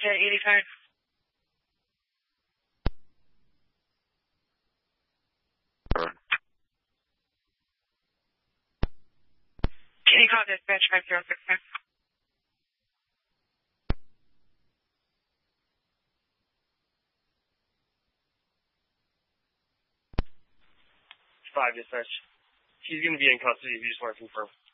85. Can you call dispatch 5065? 5 dispatch. He's going to be in custody if you just want to confirm.